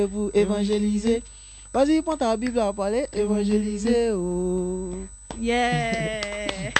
Pour évangéliser. Vas-y, prends ta Bible à parler. Évangéliser. Oh. Yeah.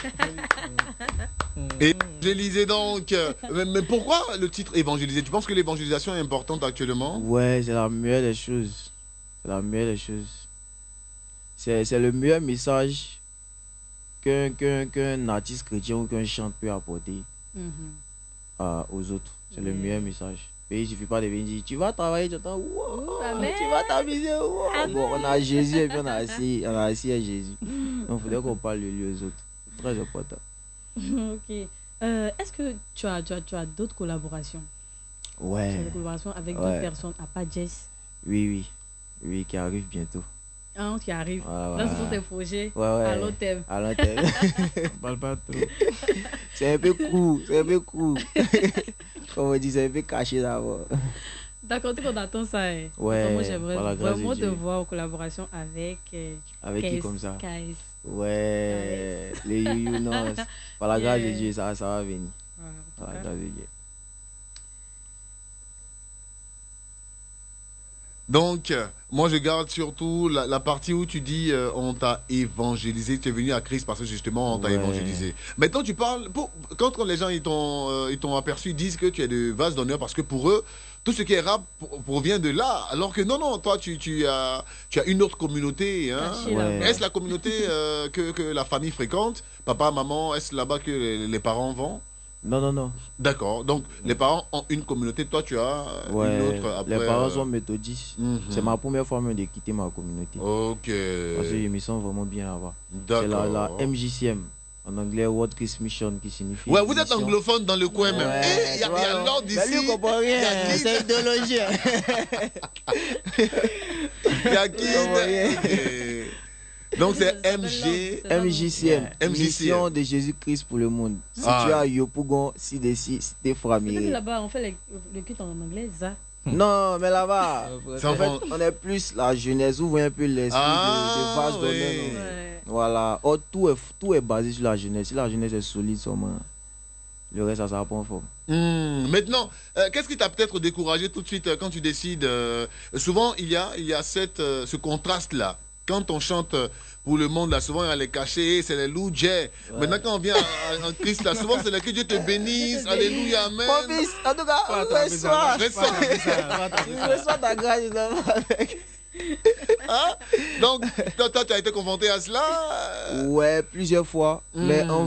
Évangéliser donc. Mais pourquoi le titre évangéliser? Tu penses que l'évangélisation est importante actuellement? Ouais, c'est la meilleure des choses. C'est la meilleure des choses. C'est le meilleur message qu'un artiste chrétien ou qu'un chant peut apporter aux autres. C'est le meilleur message. Et il ne suffit pas de venir dire, tu vas travailler, tu attends, wow, tu vas t'amuser. Wow. Bon, on a Jésus et puis on a assis à Jésus. Donc il faudrait qu'on parle de lui aux autres. C'est très important. Ok. Est-ce que tu as d'autres collaborations? Ouais. Tu as des collaborations avec d'autres personnes à part Jess? Oui, qui arrive bientôt. Ah, qui arrive. Voilà. Là, ce sont tes projets ouais. à long terme. À long terme. On parle pas trop. C'est un peu court. Comme on dit, c'est un peu caché d'abord. D'accord, tu qu'on attend ça. Ouais. Moi, j'aimerais vraiment te voir en collaboration avec qui comme ça? KS. Ouais. Les you non. Par la grâce de Dieu, ça va venir. Par la grâce de Dieu. Donc, moi je garde surtout la partie où tu dis on t'a évangélisé, tu es venu à Christ parce que justement on t'a évangélisé. Maintenant tu parles, quand les gens ils t'ont aperçu, ils disent que tu es de vase d'honneur parce que pour eux, tout ce qui est rap provient de là. Alors que non, toi tu as une autre communauté. Hein. Est-ce la communauté que la famille fréquente? Papa, maman, est-ce là-bas que les parents vont? Non. D'accord. Donc, les parents ont une communauté. Toi, tu as une autre après. Les parents sont méthodistes. C'est ma première fois même de quitter ma communauté. Ok. Parce que je me sens vraiment bien là-bas. C'est la MJCM. En anglais, World Christ Mission, qui signifie... Ouais, vous êtes anglophone dans le coin même. Il y a l'ordre d'ici. Mais lui, il comprend rien. C'est idéologie. Il y a qui? Donc c'est MJCM, Mission de Jésus-Christ pour le monde. Si tu es à Yopougon, si t'es Framiri. Peut-être que là-bas, on fait le culte en anglais, ça. Non, mais là-bas, en fait, on est plus la jeunesse, ouvre un peu l'esprit de vase d'honneur. Voilà. Oh, tout est basé sur la jeunesse. Si la jeunesse est solide, le reste, ça va prendre forme. Maintenant, qu'est-ce qui t'a peut-être découragé tout de suite quand tu décides souvent, il y a ce contraste-là. Quand on chante pour le monde, là, souvent, il y a les cachets, c'est les loups, Jay. Maintenant, quand on vient en Christ, là, souvent, c'est là que Dieu te bénisse. Alléluia, amen. Mon fils, en tout cas, reçois ta grâce avec. Hein? Donc, toi, tu as été confronté à cela? Ouais, plusieurs fois. Mais en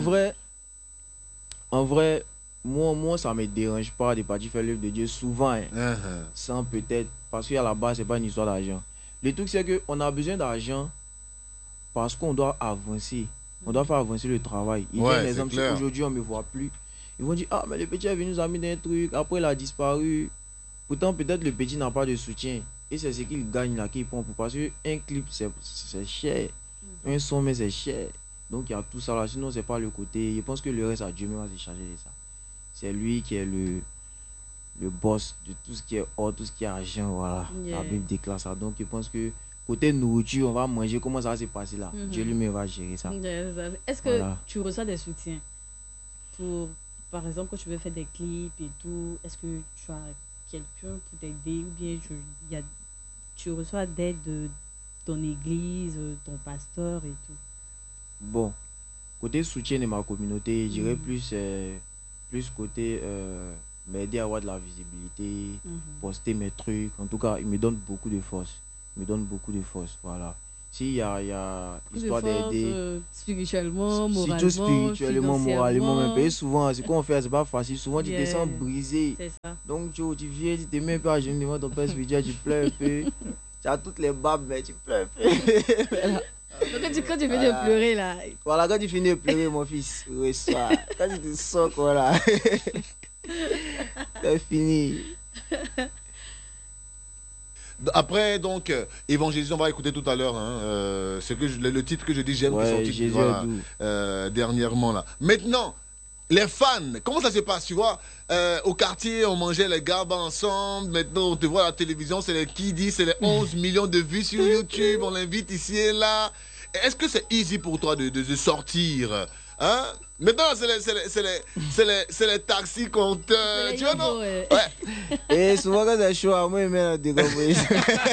vrai, moi, ça ne me dérange pas de partir faire l'œuvre de Dieu souvent. Hein, sans peut-être, parce qu'à la base, ce n'est pas une histoire d'argent. Le truc, c'est qu'on a besoin d'argent parce qu'on doit avancer. On doit faire avancer le travail. Il y a un exemple, aujourd'hui, on ne me voit plus. Ils vont dire, ah, mais le petit est venu nous amener un truc, après il a disparu. Pourtant, peut-être le petit n'a pas de soutien. Et c'est ce qu'il gagne là, qu'il prend pour. Parce qu'un clip, c'est cher. Un son, mais c'est cher. Donc, il y a tout ça là. Sinon, c'est pas le côté. Je pense que le reste, à Dieu même va se charger de ça. C'est lui qui est le boss de tout ce qui est or, tout ce qui est argent, voilà. La Bible déclare ça. Donc, je pense que côté nourriture, on va manger, comment ça va se passer là? Dieu lui-même va gérer ça. Est-ce que tu reçois des soutiens pour, par exemple, quand tu veux faire des clips et tout, est-ce que tu as quelqu'un pour t'aider ou bien tu reçois d'aide de ton église, ton pasteur et tout? Bon, côté soutien de ma communauté, je dirais plus côté m'aider à avoir de la visibilité, poster mes trucs. En tout cas, il me donne beaucoup de force. Voilà. S'il y a histoire d'aider spirituellement, moralement, surtout spirituellement, moralement, mais souvent, ce qu'on fait, c'est pas facile. Souvent, tu te sens brisé. Donc, tu viens, tu te mets un peu à genoux devant ton père spirituel, tu pleures un peu. Tu as toutes les babes, mais tu pleures un peu. Donc, quand tu finis de pleurer, là. Voilà, quand tu finis de pleurer, mon fils, reçois. Quand tu te sens, voilà. C'est fini. Après, donc, évangélisation, on va écouter tout à l'heure. Hein, le titre que je dis, j'aime, qui est sorti dernièrement. Là. Maintenant, les fans, comment ça se passe, tu vois? Au quartier, on mangeait les gabas ensemble. Maintenant, on te voit à la télévision, c'est les Kiddies, c'est les 11 millions de vues sur YouTube. On l'invite ici et là. Est-ce que c'est easy pour toi de sortir Hein? Maintenant, c'est les taxis compteurs. Tu vois, non? Ouais. Et souvent, quand c'est chaud, moi, il met la décomposition.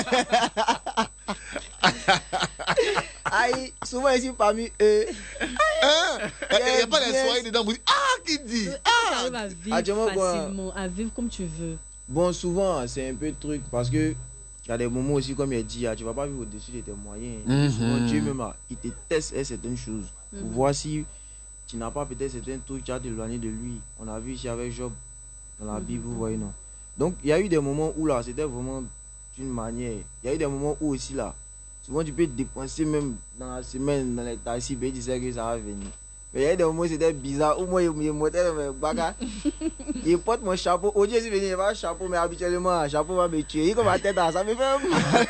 Aïe, souvent ici parmi eux. Il n'y a pas les soirées dedans. Vous dites, qui dit? Tu arrives à vivre facilement, à vivre comme tu veux. Bon, souvent, c'est un peu de truc parce que il y a des moments aussi, comme il dit, tu ne vas pas vivre au-dessus de tes moyens. Souvent, Dieu même, il te teste certaines choses pour voir si tu n'as pas peut-être certains trucs, tu as t'éloigner de lui. On a vu ici avec Job dans la Bible, vous voyez, non? Donc, il y a eu des moments où là, c'était vraiment d'une manière. Il y a eu des moments où aussi là, souvent tu peux dépenser même dans la semaine, dans les taxis, et tu sais que ça va venir. Mais il y a eu des moments où c'était bizarre, où moi, il me montait dans mes bagages. Il porte mon chapeau. Aujourd'hui, je suis venu, il va un chapeau, mais habituellement, le chapeau va me tuer. Il comme ma tête, ça me fait mal.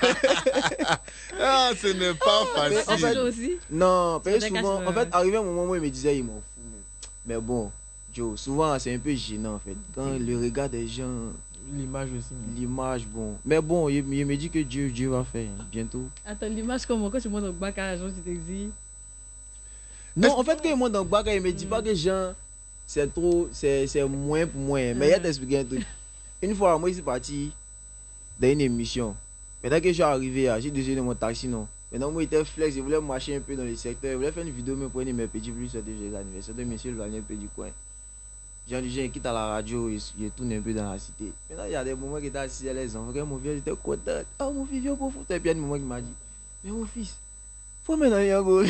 Ce n'est pas facile. En fait, aussi? Non, souvent, en fait, arrivé un moment où il me disait, il m'en fout. Mais bon, Joe, souvent, c'est un peu gênant, en fait. Quand le regard des gens. L'image aussi. L'image, bon. Mais bon, il me dit que Dieu va faire bientôt. Attends, l'image comment? Quand tu montes au bac à la tu te dis. Non, en fait, quand il monte dans le bac, il me dit pas que gens, c'est trop, c'est moins pour moi. Mais il y a t'expliquer un truc. Une fois, moi, je suis parti dans une émission. Maintenant que je suis arrivé, j'ai décidé de mon taxi, non. Maintenant, moi, j'étais flex, je voulais marcher un peu dans le secteur. Je voulais faire une vidéo, me prendre mes petits plus sur des anniversaires de monsieur le un peu du coin. J'ai dit, quitte à la radio, je tourne un peu dans la cité. Maintenant, il y a des moments qui étaient assis à les enfants. Mon vieux, j'étais content. Oh, mon fils, viens pour foutre. Et puis, il y a un moment qui m'a dit, mais mon fils, faut mettre dans Yango.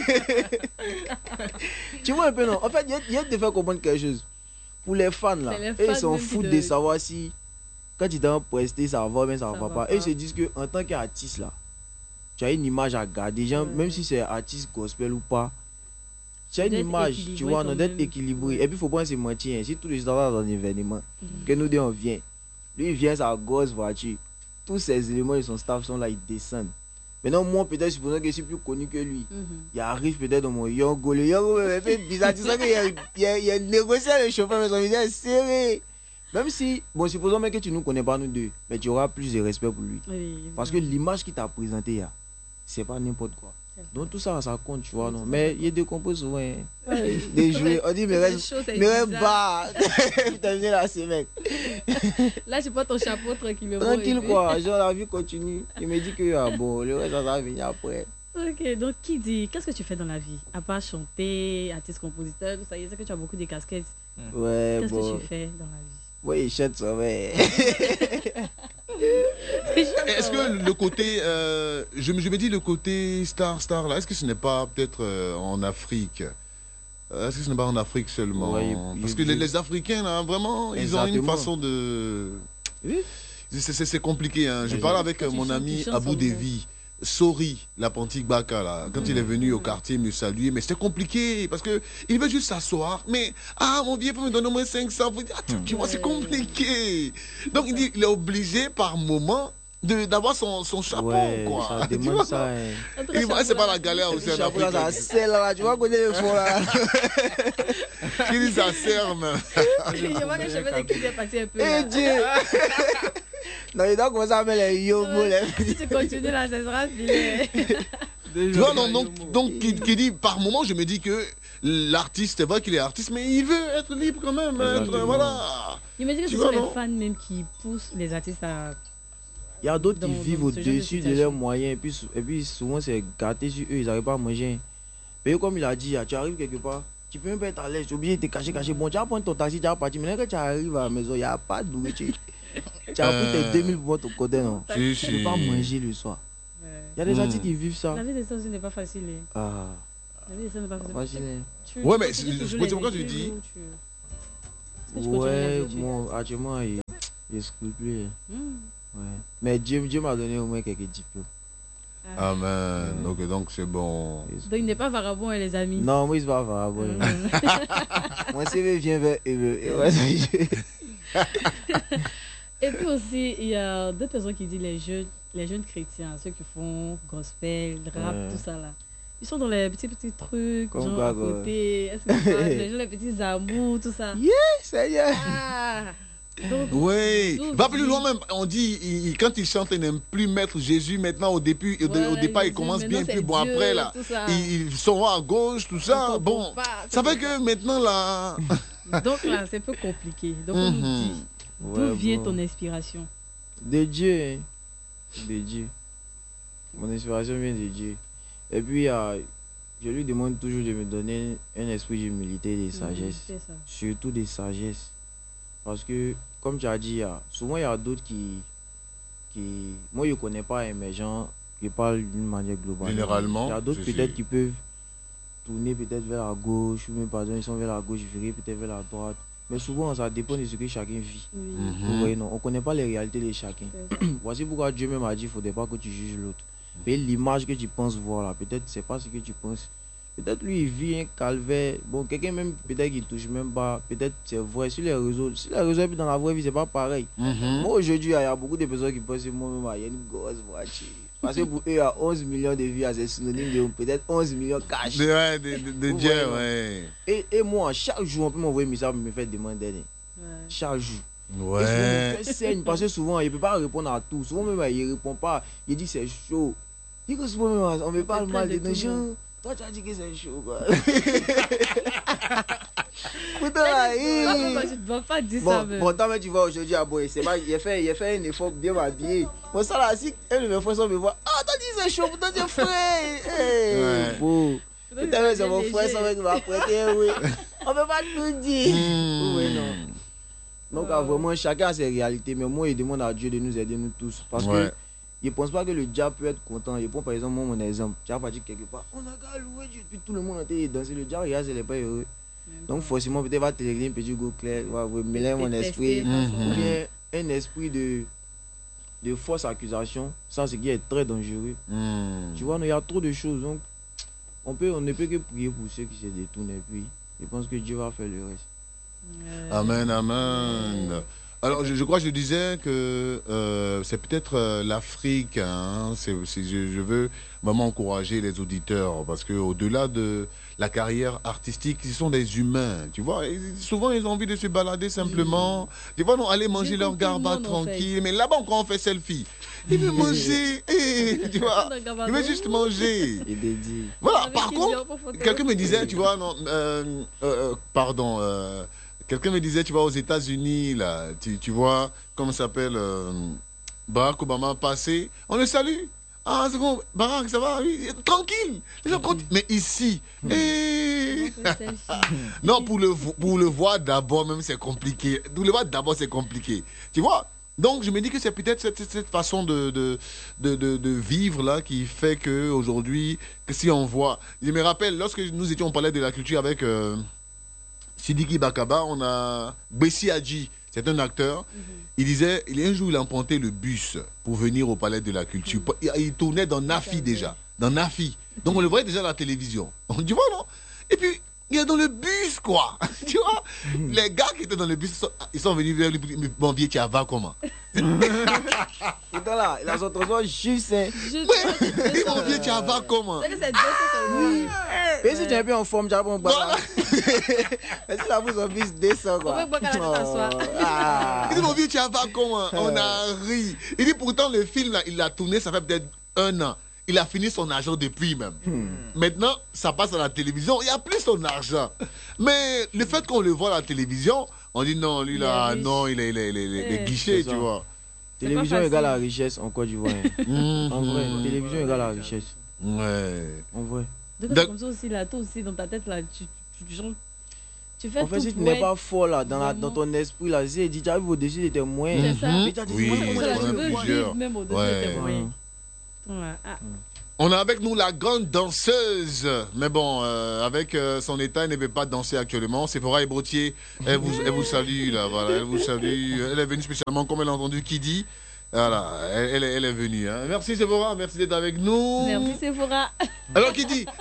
Tu vois un peu, non? En fait, il y a de faire comprendre quelque chose. Pour les fans, là, ils s'en foutent de savoir si, quand ils t'ont presté, ça va, mais ça va pas. Et ils se disent qu'en tant qu'artiste, là, tu as une image à garder. Genre, même si c'est artiste gospel ou pas, tu as une image, tu vois, on doit être équilibré. Et puis, il faut pas se mentir. Si tous les gens dans un événement, que nous deux on vient, lui il vient sa grosse voiture, tous ces éléments de son staff sont là, ils descendent. Maintenant, moi, peut-être, supposons que je suis plus connu que lui. Il arrive peut-être dans mon Yango. Le Yango, c'est bizarre. Tu sais qu'il y a négocié avec le chauffeur, mais son visage est serré. Même si, bon, supposons même que tu ne nous connais pas, nous deux, mais tu auras plus de respect pour lui. Oui, parce que l'image qu'il t'a présentée, c'est pas n'importe quoi. Donc, tout ça, ça compte, tu vois, non. Mais il décompose souvent. Des jouets. On dit, mais reste bas. Putain, viens là, c'est mec. Là, tu prends ton chapeau tranquillement. Tranquille, quoi. Genre, la vie continue. Il me dit que, bon, le reste, ça va venir après. Ok, donc, qui dit, qu'est-ce que tu fais dans la vie? À part chanter, artiste, compositeur, tout ça, il y a que tu as beaucoup de casquettes. Ouais, qu'est-ce que tu fais dans la vie? Oui, il chante ça, mais. Est-ce que le côté, je me dis le côté star là, est-ce que ce n'est pas peut-être en Afrique? Est-ce que ce n'est pas en Afrique seulement? Ouais, parce que les Africains, là, vraiment, ils ont une façon de... Oui. C'est compliqué. Hein. Je parle avec mon ami Abou Devi. Sori, l'apprenti Baka, là, quand il est venu au quartier me saluer, mais c'était compliqué parce que il veut juste s'asseoir, mais mon vieux peut me donner au moins 500, tu vois, c'est compliqué. Donc il dit, il est obligé par moment d'avoir son chapeau, quoi. Ça demande ça. Il dit, c'est pas la galère aussi en Afrique. Ça sert là, tu vois, connaître le fond là. Il dit, ça sert, mais. Je vois que je fais des clips est parti un peu. Eh Dieu! Non, il doit commencer à mettre les yogos. Si tu continues là, ça sera filé. Tu vois, donc qui dit, par moment, je me dis que l'artiste, c'est vrai qu'il est artiste, mais il veut être libre quand même. Voilà. Il me dit que ce sont les fans même qui poussent les artistes à. Il y a d'autres qui vivent au-dessus de leurs moyens, et puis souvent c'est gâté sur eux, ils n'arrivent pas à manger. Mais comme il a dit, tu arrives quelque part, tu peux même pas être à l'aise, tu es obligé de te cacher. Bon, tu vas prendre ton taxi, tu vas partir, mais quand tu arrives à la maison, il n'y a pas de nourriture. Tu as pris tes 2000 pour ton côté, non? Tu ne peux pas manger le soir. Il y a des artistes qui vivent ça. La vie des gens n'est pas facile. La vie des gens n'est pas facile. Ouais, mais c'est pourquoi tu dis. Ouais, bon, actuellement, il est scrupuleux. Ouais. Mais Dieu m'a donné au moins quelques diplômes. Amen. Donc c'est bon. Donc il n'est pas vagabond, les amis. Non, moi, il n'est pas vagabond. Mon CV vient vers eux. Et puis aussi, il y a d'autres personnes qui disent les jeunes chrétiens, ceux qui font gospel, rap, tout ça là. Ils sont dans les petits trucs, comme genre à côté. Est-ce que les petits amours, tout ça? Yeah, Seigneur. Donc, oui, va plus loin même. On dit, quand il chante, il n'aime plus mettre Jésus. Maintenant, au départ, il commence bien. Puis bon, Dieu, après, là, ils sont à gauche, tout ça. Bon, ça fait que maintenant, là. Donc là, c'est un peu compliqué. Donc, on nous dit, d'où vient ton inspiration? De Dieu. Hein. De Dieu. Mon inspiration vient de Dieu. Et puis, je lui demande toujours de me donner un esprit d'humilité et de sagesse. Surtout de sagesse. Parce que, comme tu as dit, souvent il y a d'autres qui... Moi, je ne connais pas mais gens qui parlent d'une manière globale. Généralement. Il y a d'autres peut-être qui peuvent tourner peut-être vers la gauche, ou même par exemple, ils sont vers la gauche, virer peut-être vers la droite. Mais souvent, ça dépend de ce que chacun vit. Vous voyez, non, on ne connaît pas les réalités de chacun. Voici pourquoi Dieu même a dit qu'il ne faudrait pas que tu juges l'autre. Mais l'image que tu penses voir là, peut-être c'est pas ce que tu penses. Peut-être lui il vit un calvaire. Bon, quelqu'un même peut-être qui touche même pas. Peut-être c'est vrai sur les réseaux. Sur les réseaux et puis dans la vraie vie, c'est pas pareil. Moi aujourd'hui, il y a beaucoup de personnes qui pensent que moi-même, il y a une grosse voiture. Parce que pour eux, il y a 11 millions de vies, c'est synonyme de peut-être 11 millions cash. De Dieu, ouais. Et moi, chaque jour, on peut m'envoyer un message pour me faire demander. Chaque jour. Ouais. Et souvent, parce que souvent, il ne peut pas répondre à tout. Souvent, même, il ne répond pas. Il dit c'est chaud. Il dit que souvent, on me parle mal de nos gens. Toi, tu as dit que c'est chaud, quoi. Putain, là, tu ne dois pas dire ça, même. Bon, tant que tu vois aujourd'hui à Boy, c'est pas, il a fait un effort bien m'habiller. Bon, ça là, si un de mes frères me voit, ah, t'as dit c'est chaud, putain, c'est frais. Hey, bon. Putain, c'est mon frère, ça va être ma prêter, oui. On ne peut pas tout dire. Oui, non. Donc, vraiment, chacun a ses réalités, mais moi, je demande à Dieu de nous aider, nous tous. Parce que je ne pense pas que le diable peut être content. Je prends par exemple mon exemple. Tu as pas dit quelque part, on a qu'à louer Dieu, puis tout le monde a été dansé. Le diable, regarde, il n'est pas heureux. Donc, forcément, peut-être va te régler un petit go clair, va mêler mon esprit. Ou bien un esprit de fausse accusation. Ça, c'est qui est très dangereux. Tu vois, il y a trop de choses. Donc, on ne peut que prier pour ceux qui se détournent. Et puis, je pense que Dieu va faire le reste. Amen, amen. Alors, je crois que je disais que c'est peut-être l'Afrique. Hein, je veux vraiment encourager les auditeurs parce qu'au-delà de la carrière artistique, ils sont des humains. Tu vois, et souvent ils ont envie de se balader simplement. Tu vois, non, aller manger leur garba tranquille. Mais là-bas, quand on fait selfie, il veut manger. Tu vois, il veut juste manger. Voilà, par contre, quelqu'un me disait, tu vois, non, pardon. Quelqu'un me disait, tu vois, aux États-Unis, là, tu vois, comment ça s'appelle, Barack Obama passé, on le salue. Ah, c'est bon, Barack, ça va, oui, tranquille. Les gens comptent. Mais ici, non, pour le voir d'abord, même, c'est compliqué. Pour le voir d'abord, c'est compliqué. Tu vois? Donc, je me dis que c'est peut-être cette façon de vivre, là, qui fait qu'aujourd'hui, que si on voit. Je me rappelle, lorsque nous étions, on parlait de la culture avec. Sidiki Bakaba, on a Bessi Hadji, c'est un acteur. Il disait, un jour il a emprunté le bus pour venir au Palais de la Culture. Il tournait dans Nafi déjà, dans Nafi. Donc on le voyait déjà à la télévision. Tu vois, non? Et puis, il est dans le bus, quoi. Tu vois? Les gars qui étaient dans le bus, ils sont venus vers lui, bon vieux, tu vas comment? Putain là, il a son trésor juste. Oui, mon vieux, tu vas comment? Oui. Mais si tu es bien en forme, tu as bon bras. Mais si la bouse en bus descend, quoi. Il dit, mon vieux, tu vas comment? On a ri. Il dit, pourtant, le film, là, il l'a tourné, ça fait peut-être 1 an. Il a fini son argent depuis même. Maintenant, ça passe à la télévision, il n'y a plus son argent. Mais le fait qu'on le voit à la télévision, on dit non, lui là, non, il est les guichets, tu vois. Télévision égale la richesse en Côte d'Ivoire. En vrai, télévision égale la richesse. Ouais. En vrai. Donc, comme ça aussi, là, toi aussi, dans ta tête, là, tu fais en fait, si tu n'es pas fort là, dans ton esprit là, si tu arrives au-dessus de tes moyens. C'est ça. Oui, tu veux vivre même au-dessus de tes moyens. On a avec nous la grande danseuse, mais bon, avec son état, elle ne peut pas danser actuellement. Sephora Ebrotier, elle vous salue là, voilà, elle vous salue. Elle est venue spécialement, comme elle a entendu qui dit. Voilà, elle est venue. Hein. Merci Sephora, merci d'être avec nous. Merci Sephora. Alors qui dit,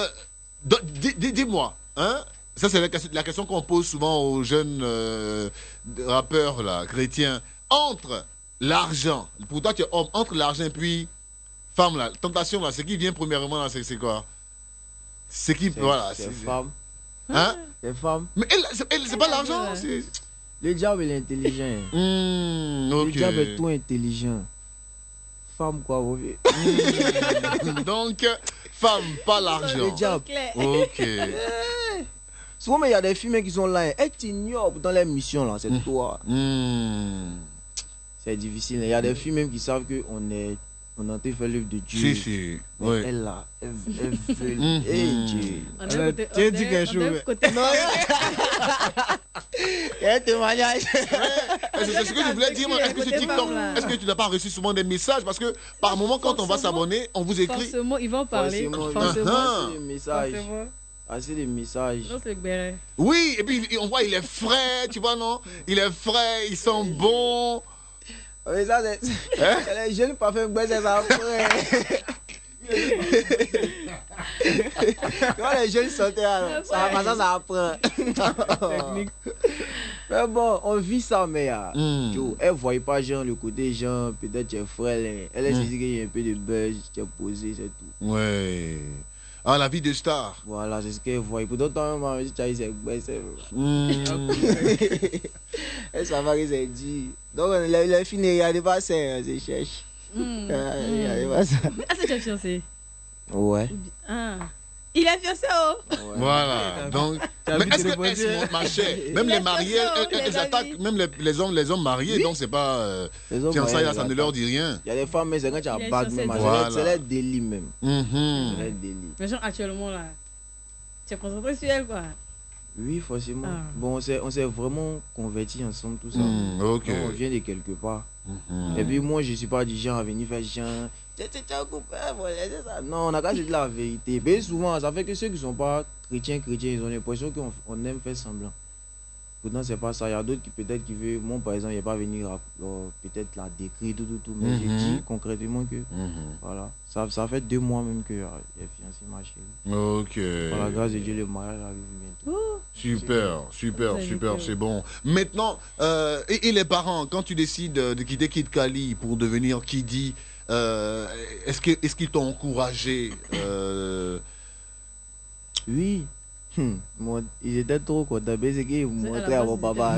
dis-moi, hein, ça c'est la question qu'on pose souvent aux jeunes rappeurs là, chrétiens, entre l'argent, pour toi tu es homme, entre l'argent et puis femme là, tentation là, ce qui vient premièrement là, c'est quoi? C'est qui, voilà. C'est femme. Hein? C'est femme. Mais elle c'est pas l'argent, c'est... Le diable, il est intelligent. Le diable est tout intelligent. Femme, quoi, vous voyez. Donc, femme, pas l'argent. Le diable. Ok. Souvent, mais il y a des filles qui sont là. Elles t'ignorent dans les missions, là. C'est toi. C'est difficile. Il y a des filles même qui savent qu'on est. On a été fait l'œuvre de Dieu. Si. Mais Oui. elle là, elle veut. Dieu. Tu as dit quelque chose. Non. Un témoignage. C'est ce que je voulais dire. Est-ce que c'est TikTok? Est-ce que tu n'as pas reçu souvent des messages? Parce que par moment, quand on va s'abonner, on vous écrit. Forcément, ils vont parler. Forcément. C'est des messages. C'est des messages. Non, c'est béret. Oui, et puis on voit, il est frais, tu vois, non? Il est frais, il sent bon. Oui, ça, c'est. Les jeunes pas fait c'est ça après. Quand les jeunes sortaient, ça apprend. Mais bon, on vit ça, mais elle ne voit pas Jean, le côté Jean, peut-être tu es frère. Elle se dit qu'il y a un peu de buzz, tu es posé, c'est tout. Ouais. Ah, la vie de star. Voilà, c'est ce qu'elle voit. Pour d'autres, même, si tu as eu ses c'est. Elle savait que c'est dit. Donc, les filles ne regardent pas ça, c'est cherche. Regardez pas ça. Ah, c'est fiancé? Ouais. Ah. Il est fiancé, oh! Ouais. Voilà. Donc, mais est-ce que, ma chère, même les mariés, elles attaquent, même les hommes mariés, oui? Donc c'est pas. Fiançailles, ça ne leur dit rien. Il y a des femmes, mais c'est quand tu as bague, même. C'est leur délit, même. C'est leur délit. Mais genre, actuellement, là, tu es concentré sur elle, quoi? Oui, forcément. Bon, on s'est vraiment convertis ensemble, tout ça. Ok. Donc, on vient de quelque part. Et puis, moi, je ne suis pas du genre à venir faire genre. Non, on a qu'à dire la vérité. Mais souvent, ça fait que ceux qui ne sont pas chrétiens, ils ont l'impression qu'on aime faire semblant. Pourtant, c'est pas ça. Il y a d'autres qui peut-être qui veulent. Moi, par exemple, il n'y a pas venir peut-être la décrire, tout. Mais j'ai dit concrètement que. Voilà. Ça fait 2 mois même que j'ai fiancé ma chérie. Ok. Par la grâce de Dieu, le mariage arrive bientôt. Super, c'est bon. Maintenant, et les parents, quand tu décides de quitter Kid Kali pour devenir Kidi, est-ce qu'ils t'ont encouragé Oui. Moi, ils étaient trop contents. C'est qu'ils montraient à mon papa.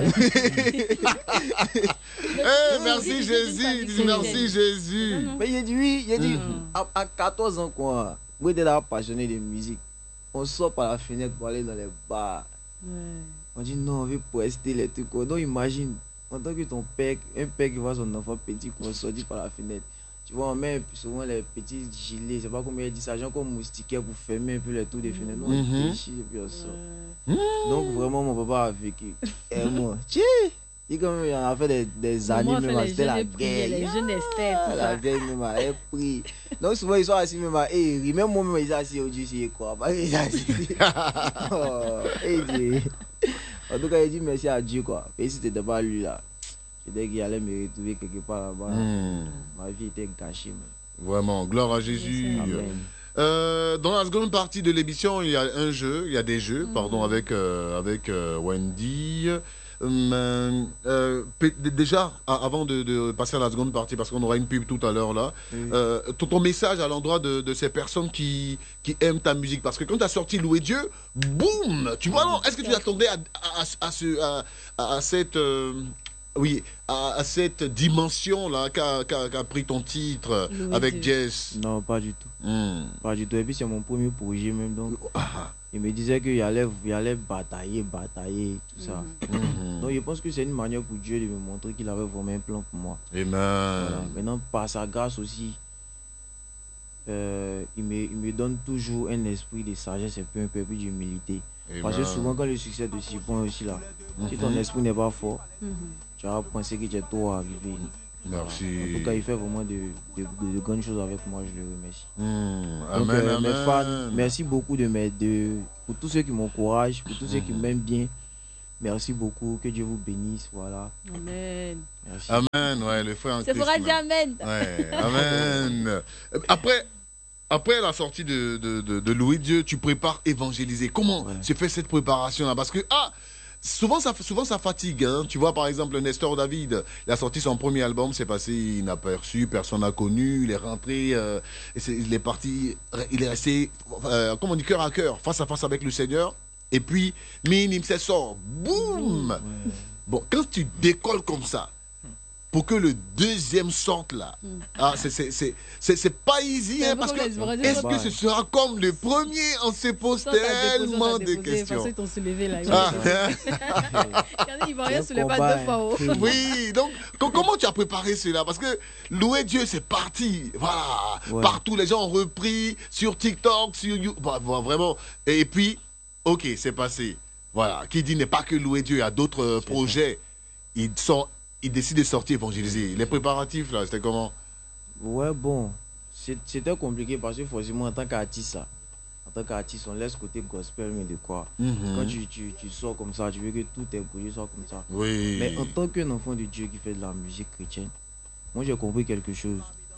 Merci Jésus. Merci Jésus. Mais il a dit oui. Il a dit à 14 ans, quoi. Moi, j'étais là passionné de musique. On sort par la fenêtre pour aller dans les bars. On dit non, on veut poster les trucs. Donc imagine, en tant que ton père, un père qui voit son enfant petit qu'on sortit par la fenêtre. Tu vois, on met souvent les petits gilets, c'est pas comme il dit ça, genre comme moustiquaire pour fermer un peu les tours des fenêtres. On déchire et puis on sort. Donc vraiment, mon papa a vécu. Et moi, il a fait des années, même c'était la guerre. Les jeunes estaient, tout ça. La vieille même a pris. Donc souvent, ils sont assis même à rire. Même moi-même, ils sont assis au Dieu, c'est quoi. Ils sont assis. En tout cas, il dit merci à Dieu, quoi. Et si c'était pas lui, là. Dès qu'il allait me retrouver quelque part là-bas, ma vie était gâchée. Vraiment, gloire à Jésus. Dans la seconde partie de l'émission, il y a des jeux, avec Wendy. Déjà, avant de passer à la seconde partie, parce qu'on aura une pub tout à l'heure là, ton message à l'endroit de ces personnes qui aiment ta musique, parce que quand tu as sorti Louer Dieu, boum, tu vois, non, est-ce que tu t'attendais à cette... Oui, à cette dimension-là qu'a pris ton titre avec Jess. Non, pas du tout. Pas du tout. Et puis c'est mon premier projet même. Donc, il me disait qu'il allait batailler, tout ça. Donc je pense que c'est une manière pour Dieu de me montrer qu'il avait vraiment un plan pour moi. Amen. Voilà. Maintenant, par sa grâce aussi, il me donne toujours un esprit de sagesse et un peu d'humilité. Parce que souvent quand le succès te surprend aussi là, si ton esprit n'est pas fort, tu vas penser que tu es trop arrivé. Merci. En tout cas, il fait vraiment de grandes choses avec moi, je le remercie. Amen, mes fans, merci beaucoup pour tous ceux qui m'encouragent, pour tous ceux qui m'aiment bien. Merci beaucoup, que Dieu vous bénisse, voilà. Amen. Merci. Amen, ouais, le frère en Christ. C'est pour dire amen. Ouais, amen. Après la sortie de Louer Dieu, tu prépares évangéliser. Comment se fait cette préparation-là? Parce que, souvent ça fatigue. Hein. Tu vois, par exemple, Nestor David, il a sorti son premier album, c'est passé inaperçu, personne n'a connu, il est rentré, il est parti, il est resté, comme on dit, cœur à cœur, face à face avec le Seigneur. Et puis, minime, c'est sort, boum. Bon, quand tu décolles comme ça, pour que le deuxième sorte là, c'est pas easy, hein, parce que est-ce que ce sera comme le premier? On se pose tellement de questions. Parce qu'ils t'ont soulevé là. Regardez, il va rien soulever pas 2 fois. Oui, donc comment tu as préparé cela? Parce que louer Dieu, c'est parti. Voilà, partout les gens ont repris, sur TikTok, sur YouTube, vraiment. Et puis, ok, c'est passé. Voilà, qui dit n'est pas que louer Dieu, il y a d'autres projets. Ils décident de sortir évangéliser. Les préparatifs, là, c'était comment? Ouais, bon, c'était compliqué parce que forcément, en tant qu'artiste, on laisse côté gospel, mais de quoi? Quand tu sors comme ça, tu veux que tous tes projets soient comme ça. Oui. Mais en tant qu'un enfant de Dieu qui fait de la musique chrétienne, moi j'ai compris quelque chose.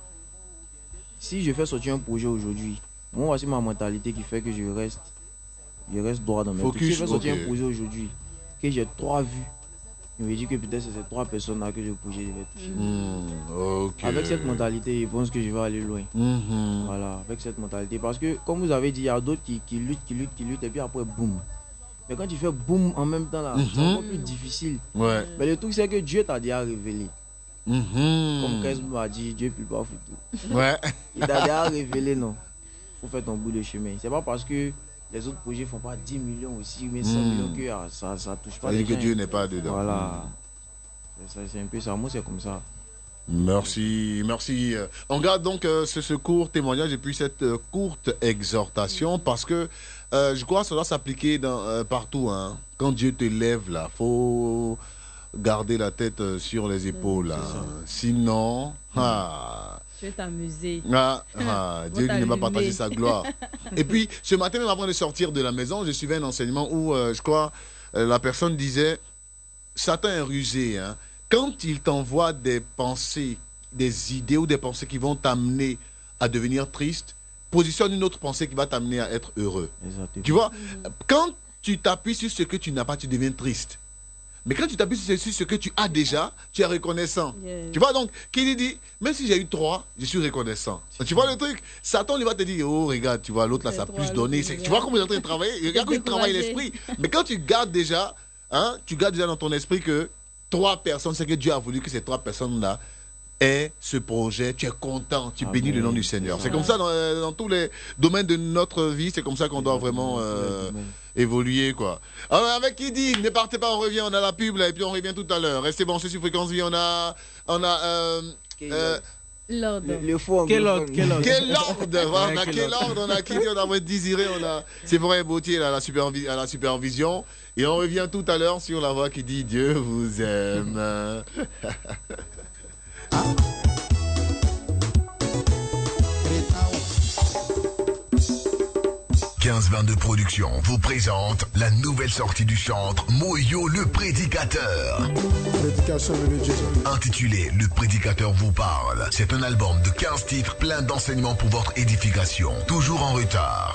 Si je fais sortir un projet aujourd'hui, moi voici ma mentalité qui fait que je reste droit dans mes trucs. Si je fais sortir un projet aujourd'hui, que j'ai 3 vues, je me dis que peut-être c'est ces 3 personnes-là que le projet devait toucher. Avec cette mentalité, je pense que je vais aller loin. Voilà, avec cette mentalité. Parce que, comme vous avez dit, il y a d'autres qui luttent, et puis après, boum. Mais quand tu fais boum en même temps, là, c'est encore plus difficile. Ouais. Mais le truc, c'est que Dieu t'a déjà révélé. Comme Kaism m'a dit, Dieu ne peut pas foutre. Ouais. Il t'a déjà révélé, non. Il faut faire ton bout de chemin. C'est pas parce que les autres projets ne font pas 10 millions aussi, mais 100 millions que ça touche pas. C'est-à-dire que Dieu n'est pas dedans. Voilà. C'est un peu ça. Moi, c'est comme ça. Merci. On garde donc ce court témoignage et puis cette courte exhortation parce que je crois que ça doit s'appliquer partout. Hein. Quand Dieu te lève, là, faut garder la tête sur les épaules. Là. Sinon... Tu veux t'amuser. Dieu ne va pas partager sa gloire. Et puis, ce matin, même avant de sortir de la maison, je suivais un enseignement où, je crois, la personne disait, Satan est rusé. Hein. Quand il t'envoie des pensées, des idées ou des pensées qui vont t'amener à devenir triste, positionne une autre pensée qui va t'amener à être heureux. Exactement. Tu vois, quand tu t'appuies sur ce que tu n'as pas, tu deviens triste. Mais quand tu t'appuies sur ce que tu as déjà, tu es reconnaissant. Tu vois, donc, qui dit, même si j'ai eu 3, je suis reconnaissant. Tu vois le truc? Satan, il va te dire, oh, regarde, tu vois, l'autre là, ça a plus donné. Tu vois comment il est en train de travailler? Regarde comment il travaille l'esprit. Mais quand tu gardes déjà, dans ton esprit que 3 personnes, c'est que Dieu a voulu que ces 3 personnes-là aient ce projet, tu es content, tu bénis le nom du Seigneur. C'est comme ça dans tous les domaines de notre vie, c'est comme ça qu'on doit vraiment évoluer, quoi. Alors, avec qui dit, ne partez pas, on revient, on a la pub là, et puis on revient tout à l'heure. Restez branchés sur Fréquence Vie, on a l'ordre. Quel ordre? Voilà, quel ordre? On a qui dit, on a Désiré, on a Séverin Bautier là, à la supervision. Et on revient tout à l'heure sur la voix qui dit Dieu vous aime. 1522 Productions vous présente la nouvelle sortie du chantre Moyo le Prédicateur. Prédication de Jésus. Intitulé Le Prédicateur vous parle. C'est un album de 15 titres plein d'enseignements pour votre édification. Toujours en retard.